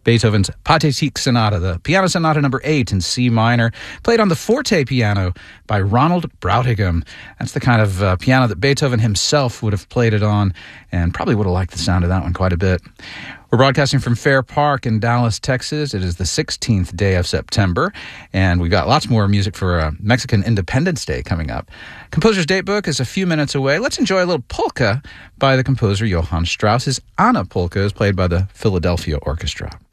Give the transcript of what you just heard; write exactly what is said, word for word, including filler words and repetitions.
Beethoven's Pathetique Sonata, the Piano Sonata number eight in C minor, played on the forte piano by Ronald Brautigam. That's the kind of uh, piano that Beethoven himself would have played it on, and probably would have liked the sound of that one quite a bit. We're broadcasting from Fair Park in Dallas, Texas. It is the sixteenth day of September, and we've got lots more music for uh, Mexican Independence Day coming up. Composer's Datebook is a few minutes away. Let's enjoy a little polka by the composer Johann Strauss. His Anna polka is played by the Philadelphia Orchestra.